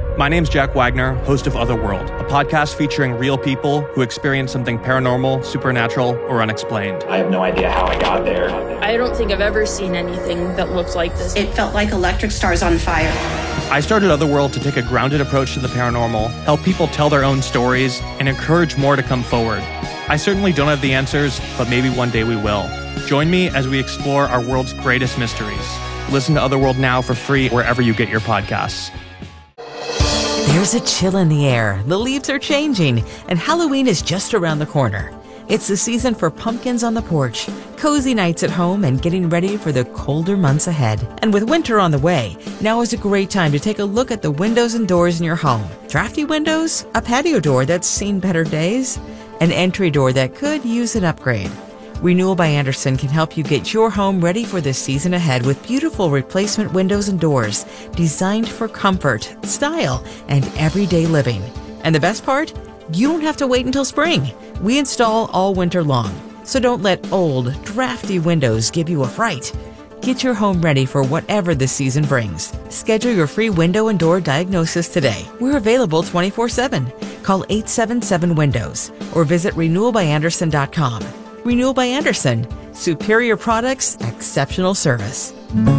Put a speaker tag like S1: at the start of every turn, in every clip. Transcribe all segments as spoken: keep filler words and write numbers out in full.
S1: My name's Jack Wagner, host of Otherworld, a podcast featuring real people who experience something paranormal, supernatural, or unexplained.
S2: I have no idea how I got there.
S3: I don't think I've ever seen anything that looks like this.
S4: It felt like electric stars on fire.
S1: I started Otherworld to take a grounded approach to the paranormal, help people tell their own stories, and encourage more to come forward. I certainly don't have the answers, but maybe one day we will. Join me as we explore our world's greatest mysteries. Listen to Otherworld now for free wherever you get your podcasts.
S5: There's a chill in the air, the leaves are changing, and Halloween is just around the corner. It's the season for pumpkins on the porch, cozy nights at home, and getting ready for the colder months ahead. And with winter on the way, now is a great time to take a look at the windows and doors in your home. Drafty windows? A patio door that's seen better days? An entry door that could use an upgrade? Renewal by Andersen can help you get your home ready for the season ahead with beautiful replacement windows and doors designed for comfort, style, and everyday living. And the best part? You don't have to wait until spring. We install all winter long. So don't let old, drafty windows give you a fright. Get your home ready for whatever the season brings. Schedule your free window and door diagnosis today. We're available twenty-four seven. Call eight seven seven windows or visit renewal by andersen dot com. Renewal by Andersen. Superior products, exceptional service.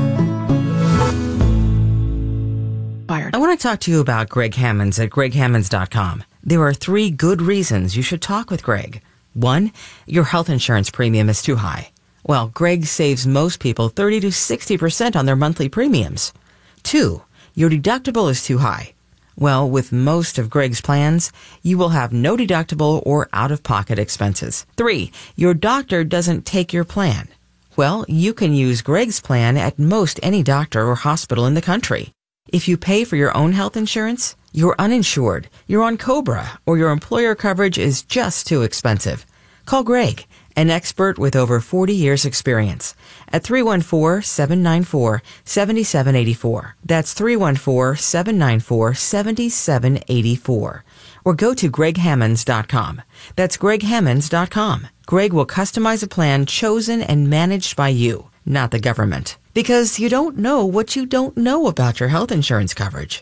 S5: I want to talk to you about Greg Hammonds at greg hammonds dot com. There are three good reasons you should talk with Greg. One, your health insurance premium is too high. Well, Greg saves most people thirty to sixty percent on their monthly premiums. Two, your deductible is too high. Well, with most of Greg's plans, you will have no deductible or out-of-pocket expenses. Three, your doctor doesn't take your plan. Well, you can use Greg's plan at most any doctor or hospital in the country. If you pay for your own health insurance, you're uninsured, you're on COBRA, or your employer coverage is just too expensive. Call Greg, an expert with over forty years experience, at three one four, seven nine four, seven seven eight four. That's three one four, seven nine four, seven seven eight four. Or go to greg hammonds dot com. That's greg hammonds dot com. Greg will customize a plan chosen and managed by you, not the government. Because you don't know what you don't know about your health insurance coverage.